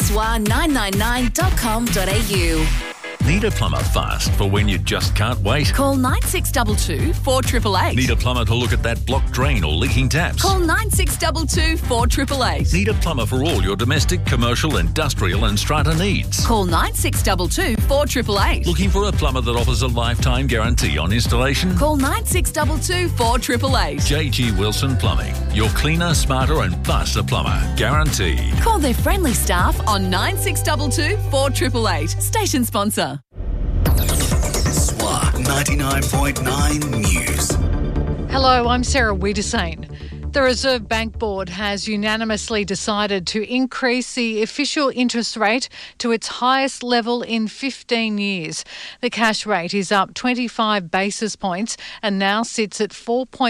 swa999.com.au. Need a plumber fast for when you just can't wait? Call 9622 4888. Need a plumber to look at that blocked drain or leaking taps? Call 9622 4888. Need a plumber for all your domestic, commercial, industrial and strata needs? Call 9622 4888. Looking for a plumber that offers a lifetime guarantee on installation? Call 9622 4888. JG Wilson Plumbing. Your cleaner, smarter and faster plumber. Guaranteed. Call their friendly staff on 9622 4888. Station sponsor. SWA 99.9 News. Hello, I'm Sarah Wiedersane. The Reserve Bank Board has unanimously decided to increase the official interest rate to its highest level in 15 years. The cash rate is up 25 basis points and now sits at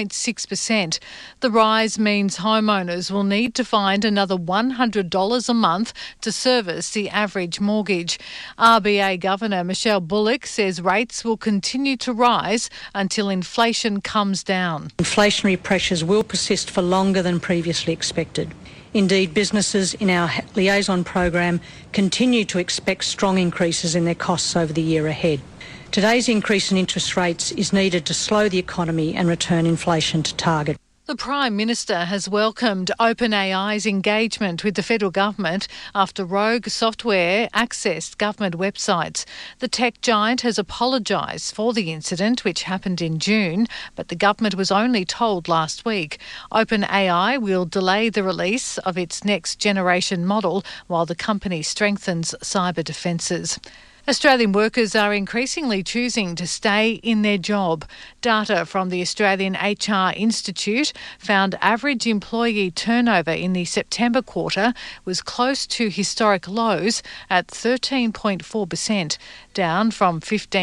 4.6%. The rise means homeowners will need to find another $100 a month to service the average mortgage. RBA Governor Michelle Bullock says rates will continue to rise until inflation comes down. Inflationary pressures will persist for longer than previously expected. Indeed, businesses in our liaison program continue to expect strong increases in their costs over the year ahead. Today's increase in interest rates is needed to slow the economy and return inflation to target. The Prime Minister has welcomed OpenAI's engagement with the federal government after rogue software accessed government websites. The tech giant has apologised for the incident, which happened in June, but the government was only told last week. OpenAI will delay the release of its next generation model while the company strengthens cyber defences. Australian workers are increasingly choosing to stay in their job. Data from the Australian HR Institute found average employee turnover in the September quarter was close to historic lows at 13.4%, down from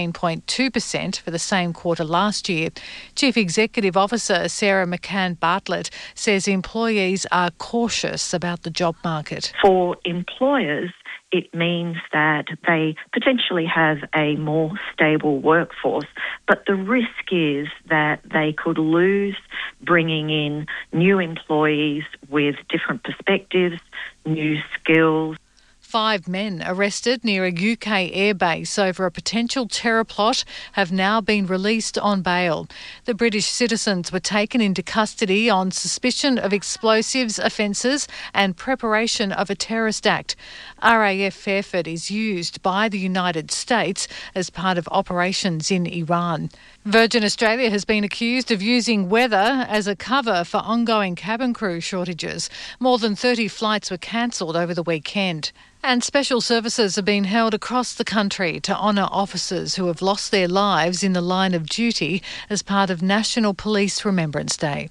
15.2% for the same quarter last year. Chief Executive Officer Sarah McCann Bartlett says employees are cautious about the job market. For employers, it means that they potentially have a more stable workforce, but the risk is that they could lose bringing in new employees with different perspectives, new skills. 5 men arrested near a UK airbase over a potential terror plot have now been released on bail. The British citizens were taken into custody on suspicion of explosives offences and preparation of a terrorist act. RAF Fairford is used by the United States as part of operations in Iran. Virgin Australia has been accused of using weather as a cover for ongoing cabin crew shortages. More than 30 flights were cancelled over the weekend. And special services have been held across the country to honour officers who have lost their lives in the line of duty as part of National Police Remembrance Day.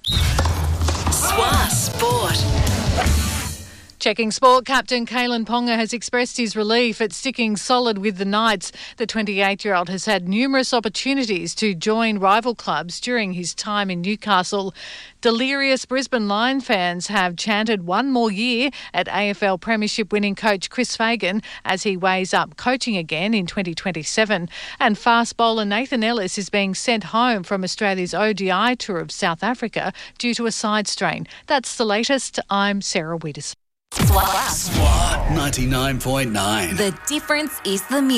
SWA Sport. Checking sport, Captain Kalen Ponga has expressed his relief at sticking solid with the Knights. The 28-year-old has had numerous opportunities to join rival clubs during his time in Newcastle. Delirious Brisbane Lion fans have chanted one more year at AFL Premiership winning coach Chris Fagan as he weighs up coaching again in 2027. And fast bowler Nathan Ellis is being sent home from Australia's ODI tour of South Africa due to a side strain. That's the latest. I'm Sarah Widders. SWA. SWA 99.9. The difference is the music.